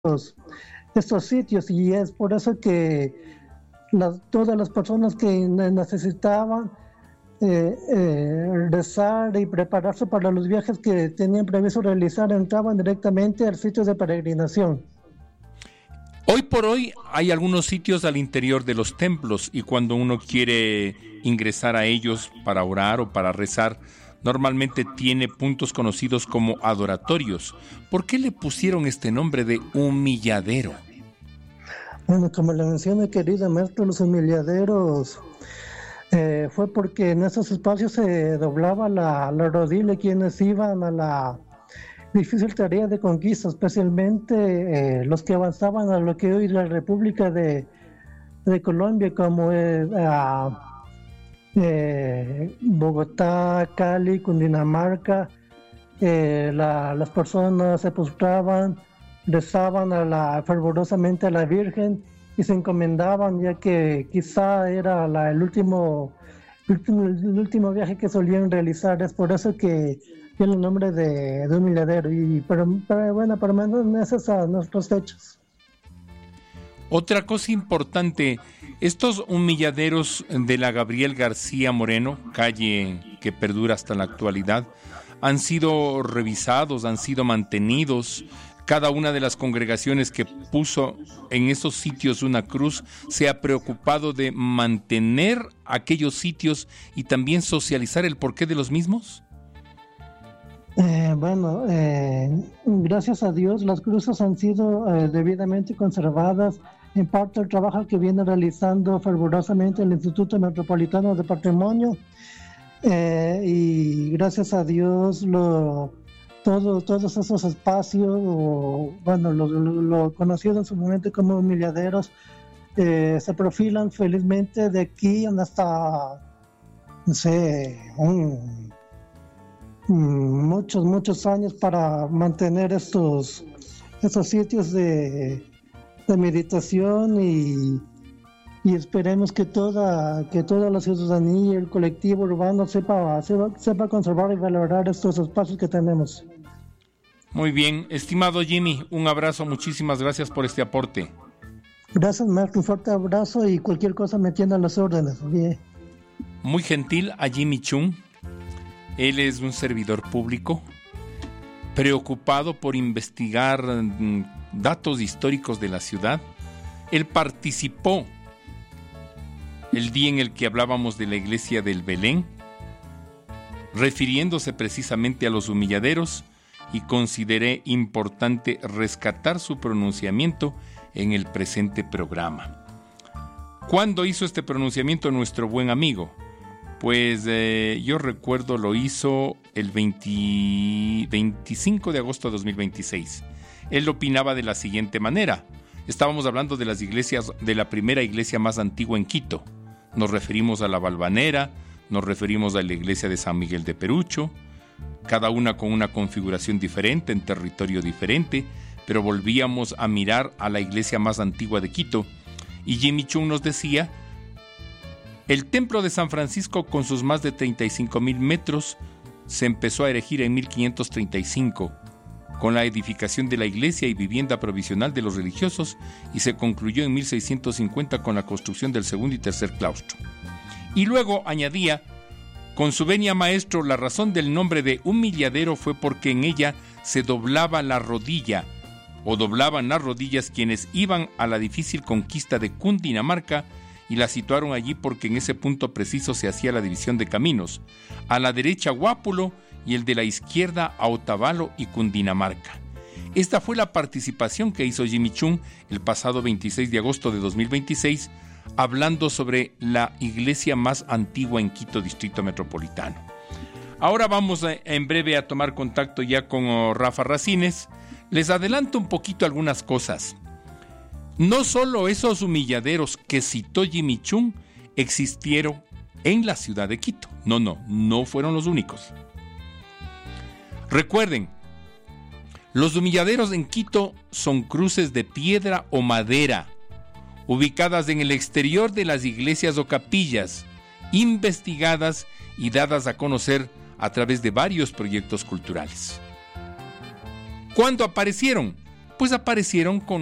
estos sitios, y es por eso que todas las personas que necesitaban rezar y prepararse para los viajes que tenían previsto realizar entraban directamente al sitio de peregrinación. Hoy por hoy hay algunos sitios al interior de los templos, y cuando uno quiere ingresar a ellos para orar o para rezar, normalmente tiene puntos conocidos como adoratorios. ¿Por qué le pusieron este nombre de humilladero? Bueno, como le mencioné, querida maestra, los humilladeros fue porque en esos espacios se doblaba la rodilla quienes iban a la difícil tarea de conquista, especialmente los que avanzaban a lo que hoy es la República de Colombia, como Bogotá, Cali, Cundinamarca. Las personas se postraban, rezaban fervorosamente a la Virgen y se encomendaban, ya que quizá era el último viaje que solían realizar. Es por eso que tiene el nombre de humilladero, pero permanecen a nuestros hechos. Otra cosa importante, estos humilladeros de la Gabriel García Moreno, calle que perdura hasta la actualidad, han sido revisados, han sido mantenidos. Cada una de las congregaciones que puso en esos sitios una cruz se ha preocupado de mantener aquellos sitios y también socializar el porqué de los mismos. Gracias a Dios las cruces han sido debidamente conservadas, en parte el trabajo que viene realizando fervorosamente el Instituto Metropolitano de Patrimonio, y gracias a Dios todos esos espacios, lo conocido en su momento como humilladeros, se profilan felizmente de aquí hasta, no sé, muchos años, para mantener estos sitios de meditación, y esperemos que toda la ciudadanía y el colectivo urbano sepa conservar y valorar estos espacios que tenemos. Muy bien, estimado Jimmy, un abrazo, muchísimas gracias por este aporte. Gracias, Marco, un fuerte abrazo, y cualquier cosa me tiene a las órdenes. Bien. Muy gentil a Jimmy Chung. Él es un servidor público preocupado por investigar datos históricos de la ciudad. Él participó el día en el que hablábamos de la iglesia del Belén, refiriéndose precisamente a los humilladeros, y consideré importante rescatar su pronunciamiento en el presente programa. ¿Cuándo hizo este pronunciamiento nuestro buen amigo? Pues yo recuerdo lo hizo el 25 de agosto de 2026. Él opinaba de la siguiente manera. Estábamos hablando de las iglesias, de la primera iglesia más antigua en Quito. Nos referimos a la Valvanera, nos referimos a la iglesia de San Miguel de Perucho, cada una con una configuración diferente, en territorio diferente, pero volvíamos a mirar a la iglesia más antigua de Quito. Y Jimmy Chung nos decía: el templo de San Francisco, con sus más de 35,000 metros, se empezó a erigir en 1535, con la edificación de la iglesia y vivienda provisional de los religiosos, y se concluyó en 1650 con la construcción del segundo y tercer claustro. Y luego añadía: con su venia maestro, la razón del nombre de humilladero fue porque en ella se doblaba la rodilla, o doblaban las rodillas quienes iban a la difícil conquista de Cundinamarca, y la situaron allí porque en ese punto preciso se hacía la división de caminos, a la derecha Guápulo y el de la izquierda a Otavalo y Cundinamarca. Esta fue la participación que hizo Jimmy Chung el pasado 26 de agosto de 2026, hablando sobre la iglesia más antigua en Quito, Distrito Metropolitano. Ahora vamos en breve a tomar contacto ya con Rafa Racines. Les adelanto un poquito algunas cosas. No solo esos humilladeros que citó Jimmy Chung existieron en la ciudad de Quito. No fueron los únicos. Recuerden, los humilladeros en Quito son cruces de piedra o madera, ubicadas en el exterior de las iglesias o capillas, investigadas y dadas a conocer a través de varios proyectos culturales. ¿Cuándo aparecieron? pues aparecieron con